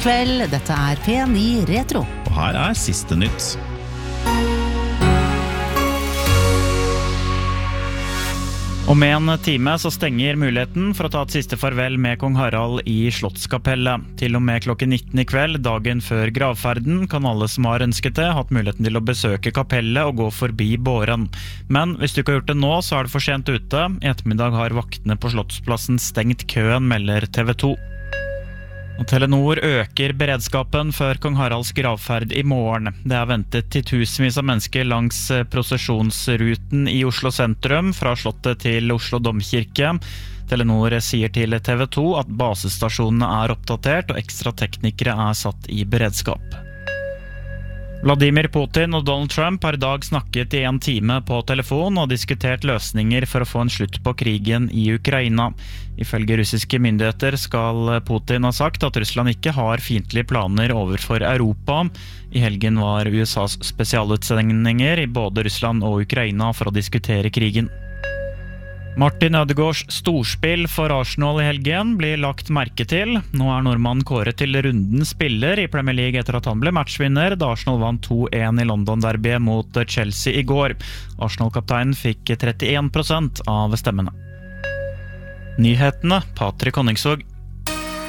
kveld, dette P9 Retro. Og her siste nytt. Om en time så stenger muligheten for å ta et siste farvel med kong Harald i Slottskapellet. Til og med klokken 19 i kveld, dagen før gravferden, kan alle som har ønsket det, hatt muligheten til å besøke kapellet og gå forbi båren. Men hvis du ikke har gjort det nå, så det for sent ute. I ettermiddag har vaktene på Slottsplassen stengt køen, melder TV 2. Og Telenor øker beredskapen før kong Haralds gravferd i morgen. Det ventet til tusenvis av mennesker langs prosesjonsruten i Oslo sentrum, fra Slottet til Oslo Domkirke. Telenor sier til TV 2 at basestasjonene oppdatert, og ekstra teknikere satt i beredskap. Vladimir Putin og Donald Trump har i dag snakket i 1 time på telefon og diskutert løsninger for å få en slutt på krigen i Ukraina. Ifølge russiske myndigheter skal Putin ha sagt at Russland ikke har fiendtlige planer overfor Europa. I helgen var USAs spesialutsendinger i både Russland og Ukraina for å diskutere krigen. Martin Ødegaards storspill for Arsenal i helgen blir lagt merke til. Nå nordmannen kåret til rundens spiller i Premier League etter at han ble matchvinner da Arsenal vant 2-1 i London-derbyet mot Chelsea i går. Arsenal-kapteinen fikk 31% av stemmene. Nyhetene, Patrik Honningsvåg.